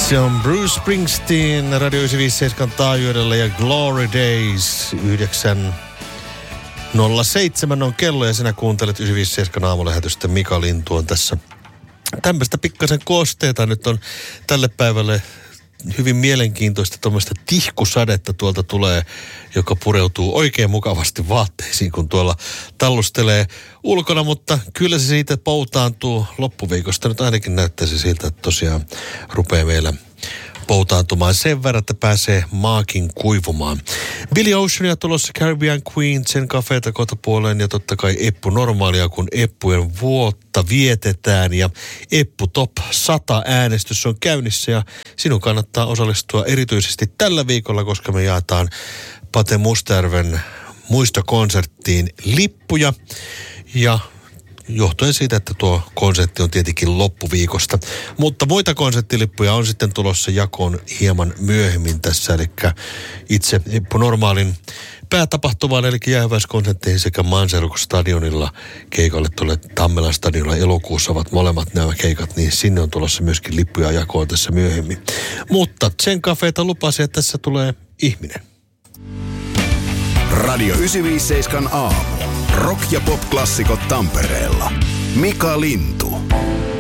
Se on Bruce Springsteen Radio 957 taajuudella ja Glory Days 9.07 on kello ja sinä kuuntelet 957 aamulähetystä. Mika Lintu on tässä. Tämmöistä pikkasen koosteita nyt on tälle päivälle hyvin mielenkiintoista tuommoista tihkusadetta tuolta tulee, joka pureutuu oikein mukavasti vaatteisiin, kun tuolla tallustelee ulkona, mutta kyllä se siitä poutaantuu loppuviikosta. Nyt ainakin näyttäisi siltä, että tosiaan rupeaa meillä poutaantumaan sen verran, että pääsee maakin kuivumaan. Billy Oceania tulossa, Caribbean Queen, sen kafeeta kotapuoleen ja totta kai Eppu Normaalia, kun Eppujen vuotta vietetään ja Eppu Top 100 äänestys on käynnissä ja sinun kannattaa osallistua erityisesti tällä viikolla, koska me jaetaan Pate Mustajärven muistokonserttiin lippuja ja johtuen siitä, että tuo konsertti on tietenkin loppuviikosta. Mutta muita konserttilippuja on sitten tulossa jakoon hieman myöhemmin tässä. Eli itse Eppu Normaalin päätapahtumaan, eli jäähyväiskonsertteihin sekä Manseruk-stadionilla keikalle tuolle Tammelan stadionilla elokuussa ovat molemmat nämä keikat, niin sinne on tulossa myöskin lippuja jakoon tässä myöhemmin. Mutta sen kafeeta lupasi, että tässä tulee ihminen. Radio 957 aamu. Rock- ja pop-klassikot Tampereella. Mika Lintu.